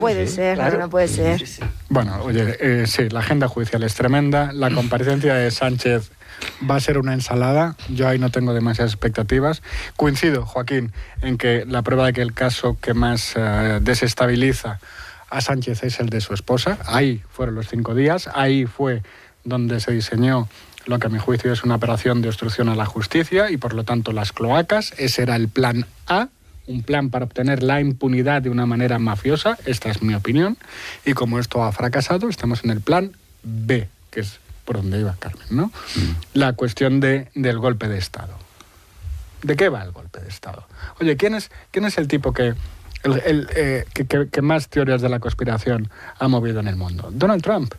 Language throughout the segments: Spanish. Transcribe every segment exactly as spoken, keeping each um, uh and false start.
Puede sí, ser, claro. no, no puede ser. Sí, sí. Bueno, oye, eh, sí, la agenda judicial es tremenda. La comparecencia de Sánchez va a ser una ensalada. Yo ahí no tengo demasiadas expectativas. Coincido, Joaquín, en que la prueba de que el caso que más eh, desestabiliza a Sánchez es el de su esposa. Ahí fueron los cinco días. Ahí fue donde se diseñó lo que a mi juicio es una operación de obstrucción a la justicia y por lo tanto las cloacas. Ese era el plan A. Un plan para obtener la impunidad de una manera mafiosa, esta es mi opinión, y como esto ha fracasado, estamos en el plan B, que es por donde iba Carmen, ¿no? Mm. La cuestión de, del golpe de Estado. ¿De qué va el golpe de Estado? Oye, ¿quién es, quién es el tipo que, el, el, eh, que, que, que más teorías de la conspiración ha movido en el mundo? Donald Trump.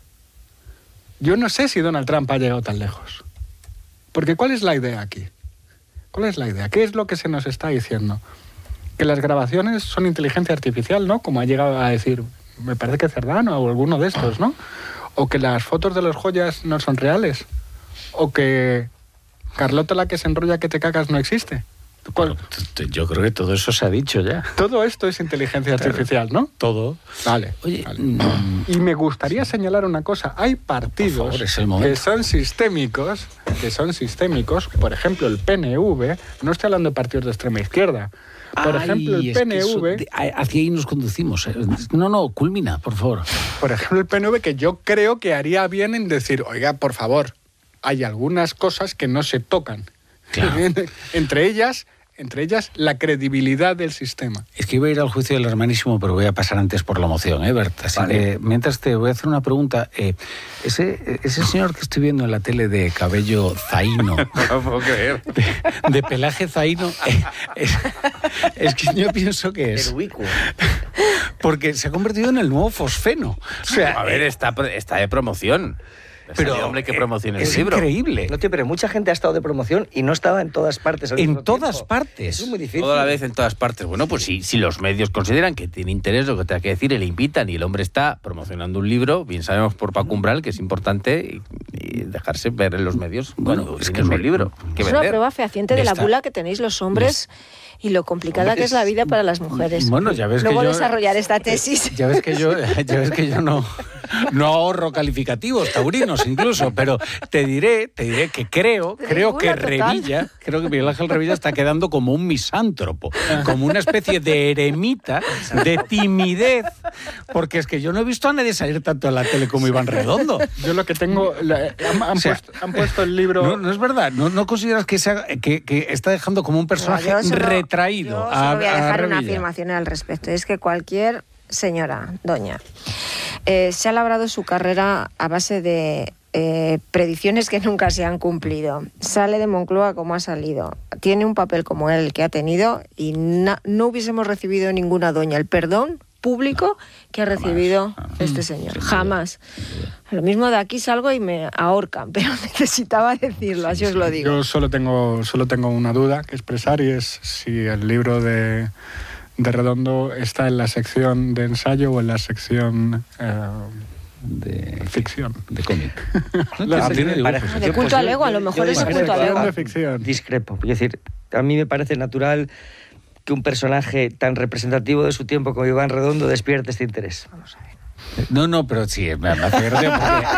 Yo no sé si Donald Trump ha llegado tan lejos. Porque ¿cuál es la idea aquí? ¿Cuál es la idea? ¿Qué es lo que se nos está diciendo? Que las grabaciones son inteligencia artificial, ¿no? Como ha llegado a decir, me parece que Cerdano o alguno de estos, ¿no? O que las fotos de las joyas no son reales. O que Carlota la que se enrolla que te cagas no existe. Bueno, yo creo que todo eso se ha dicho ya. Todo esto es inteligencia claro, artificial, ¿no? Todo. Vale. Oye, vale. Mm, y me gustaría señalar una cosa. Hay partidos por favor, es el momento. que son sistémicos, que son sistémicos. Por ejemplo, el P N V. No estoy hablando de partidos de extrema izquierda. Por Ay, ejemplo, el P N V... Es que eso, hacia ahí nos conducimos. No, no, culmina, por favor. Por ejemplo, el P N V, que yo creo que haría bien en decir, oiga, por favor, hay algunas cosas que no se tocan. Claro. Entre ellas... Entre ellas, la credibilidad del sistema. Es que iba a ir al juicio del hermanísimo, pero voy a pasar antes por la moción, ¿eh, Bert? Así vale. que, mientras te voy a hacer una pregunta. Eh, ese, ese señor que estoy viendo en la tele de cabello zaino, no puedo creer. De, de pelaje zaino, eh, es, es que yo pienso que es... Heroico. Porque se ha convertido en el nuevo fosfeno. O sea, a ver, está, está de promoción. Pero, el hombre que promociona el es libro. increíble. No, tío, pero mucha gente ha estado de promoción y no estaba en todas partes. Al en mismo todas tiempo. partes. Es muy difícil. Toda la vez en todas partes. Bueno, pues si, si los medios consideran que tiene interés lo que tenga que decir y le invitan y el hombre está promocionando un libro, bien sabemos por Paco Umbral que es importante y, y dejarse ver en los medios. Bueno, bueno es que es un libro. Que es vender. una prueba fehaciente de la bula que tenéis los hombres y lo complicada Hombre, que es la vida para las mujeres. Bueno, ya ves Luego que yo... desarrollar esta tesis. Ya ves que yo, ya ves que yo no, no ahorro calificativos taurinos incluso, pero te diré, te diré que creo, de creo que total. Revilla, creo que Miguel Ángel Revilla está quedando como un misántropo, como una especie de eremita, de timidez, porque es que yo no he visto a nadie salir tanto en la tele como Iván Redondo. Yo lo que tengo... La, han, han, o sea, puesto, han puesto el libro... No, no es verdad, no, no consideras que, sea, que, que está dejando como un personaje no, solo, retraído. Yo a, solo voy a dejar a una afirmación al respecto. Es que cualquier señora, doña, eh, se ha labrado su carrera a base de eh, predicciones que nunca se han cumplido. Sale de Moncloa como ha salido. Tiene un papel como el que ha tenido y na, no hubiésemos recibido ninguna doña el perdón público que ha recibido Jamás. este señor. Jamás. Lo mismo de aquí salgo y me ahorcan, pero necesitaba decirlo, así os lo digo. Yo solo tengo, solo tengo una duda que expresar y es si el libro de, de Redondo está en la sección de ensayo o en la sección eh, de ficción. De cómic. La de, sección, de culto al ego, a lo mejor es de culto al ego. De ficción. Discrepo. Es decir, a mí me parece natural que un personaje tan representativo de su tiempo como Iván Redondo despierte este interés. Vamos a ver. No, no, pero sí, me, me hace gracia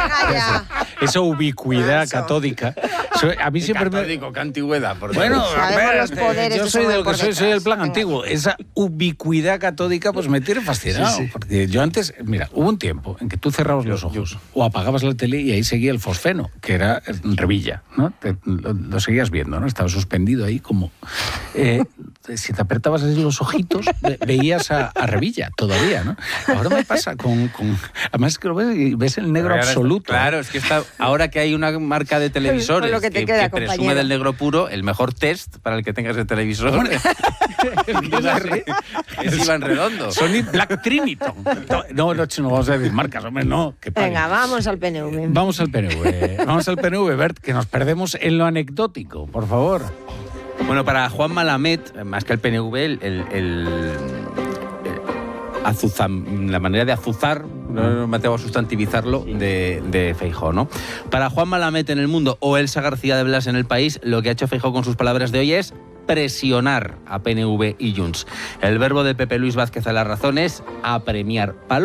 porque esa ubicuidad eso. catódica. So, a mí siempre catódico, me... qué antigüedad. Por bueno, a ver, los poderes yo soy del que soy, soy el plan Venga. antiguo. Esa ubicuidad catódica pues me tiene fascinado. Sí, sí. Porque yo antes, mira, hubo un tiempo en que tú cerrabas los ojos yo. o apagabas la tele y ahí seguía el fosfeno, que era Revilla, ¿no? Te, lo, lo seguías viendo, ¿no? Estaba suspendido ahí como... Eh, si te apretabas así los ojitos, ve, veías a, a Revilla todavía, ¿no? Ahora me pasa con... con además es que lo ves y ves el negro ahora, absoluto. Claro, es que está, ahora que hay una marca de televisores lo que, te que, queda, que presume del negro puro, el mejor test para el que tengas el televisor bueno, es, es Iván Redondo. Sony Black Triniton. No, no, no vamos a decir marcas, hombre, no. Que Venga, vamos al P N V. Vamos al P N V. Vamos al P N V, Bert, que nos perdemos en lo anecdótico, por favor. Bueno, para Juan Malamet, más que el P N V, el, el, el, el azuzar, la manera de azuzar, no me atrevo a sustantivizarlo, de, de Feijóo, ¿no? Para Juan Malamet en El Mundo o Elsa García de Blas en El País, lo que ha hecho Feijóo con sus palabras de hoy es presionar a P N V y Junts. El verbo de Pepe Luis Vázquez a La Razón es apremiar.